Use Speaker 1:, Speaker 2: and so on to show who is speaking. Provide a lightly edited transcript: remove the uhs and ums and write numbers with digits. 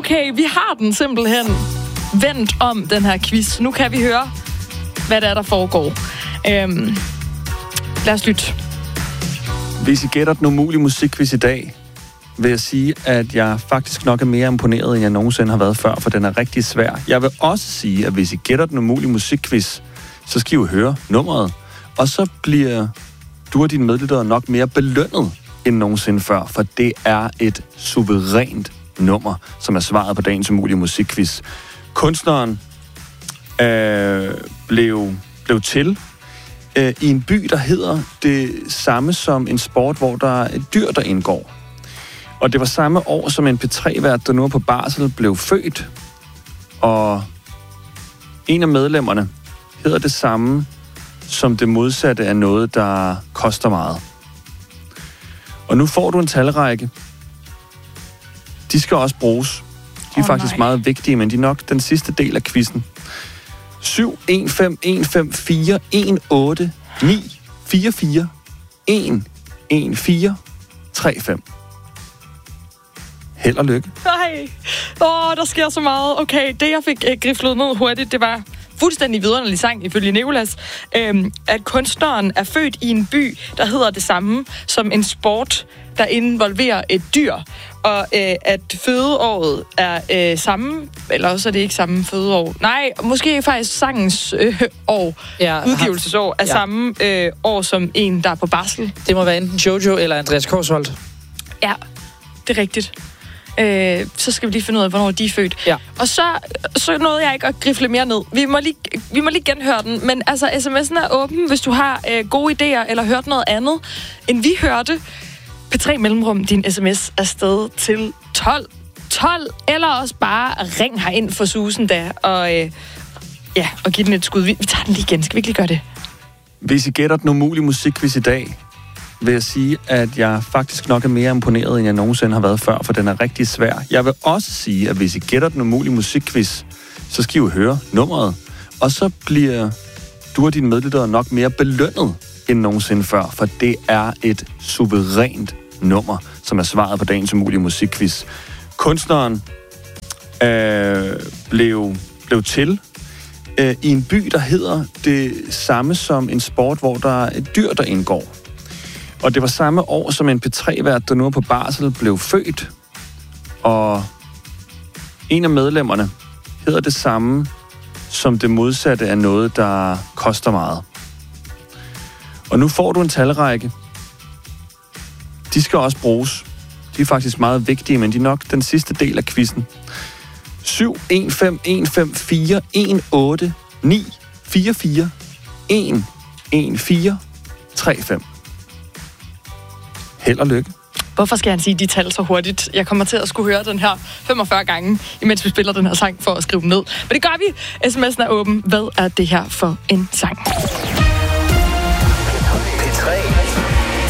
Speaker 1: Okay, vi har den simpelthen vendt om, den her quiz. Nu kan vi høre, hvad der foregår. Lad os lytte.
Speaker 2: Hvis I gætter den umulige musikquiz i dag, vil jeg sige, at jeg faktisk nok er mere imponeret, end jeg nogensinde har været før, for den er rigtig svær. Jeg vil også sige, at hvis I gætter den umulige musikquiz, så skal I jo høre nummeret. Og så bliver du og dine medlyttere nok mere belønnet end nogensinde før, for det er et suverænt nummer, som er svaret på dagens umulige musikquiz. Kunstneren blev til i en by, der hedder det samme som en sport, hvor der er et dyr, der indgår. Og det var samme år, som en P3-vært, der nu er på barsel, blev født. Og en af medlemmerne hedder det samme som det modsatte af noget, der koster meget. Og nu får du en talrække. De skal også bruges. De er faktisk meget vigtige, men de er nok den sidste del af quizzen. 7 1 5 1 5 4 1 8 9 4 4 1 1 4 3 5. Held og lykke.
Speaker 1: Nej, der sker så meget. Okay, det jeg fik griflet ned hurtigt, det var fuldstændig vidunderlig sang, ifølge Nicolas, at kunstneren er født i en by, der hedder det samme som en sport, der involverer et dyr, og at fødeåret er samme, eller også er det ikke samme fødeår. Nej, måske faktisk sangens år, udgivelsesår, er samme år som en, der er på barsel.
Speaker 3: Det må være enten Jojo eller Andreas Korsholt.
Speaker 1: Ja, det er rigtigt. Så skal vi lige finde ud af, hvornår de er født. Ja. Og så nåede jeg ikke at grifle mere ned. Vi må lige genhøre den, men altså, sms'en er åben, hvis du har gode idéer, eller hørt noget andet, end vi hørte. P3 Mellemrum, din sms er afsted til 12, eller også bare ring herind for susen da, og give den et skud. Vi tager den lige igen. Skal vi ikke lige gøre det?
Speaker 2: Hvis I gætter den umulige musikquiz i dag, vil jeg sige, at jeg faktisk nok er mere imponeret, end jeg nogensinde har været før, for den er rigtig svær. Jeg vil også sige, at hvis I gætter den umulige musikquiz, så skal I jo høre nummeret. Og så bliver du og dine medlyttere nok mere belønnet end nogensinde før, for det er et suverænt nummer, som er svaret på dagens umulige musikquiz. Kunstneren blev til i en by, der hedder det samme som en sport, hvor der er et dyr, der indgår. Og det var samme år, som en P3-vært, der nu er på barsel, blev født. Og en af medlemmerne hedder det samme som det modsatte af noget, der koster meget. Og nu får du en talrække. De skal også bruges. De er faktisk meget vigtige, men de er nok den sidste del af quizzen. 7 1 5 1 5 4 1 8 9 4 4 1 1 4 3 5. Held og lykke.
Speaker 1: Hvorfor skal han sige de tal så hurtigt? Jeg kommer til at skulle høre den her 45 gange, imens vi spiller den her sang for at skrive den ned. Men det gør vi. SMS'en er åben. Hvad er det her for en sang?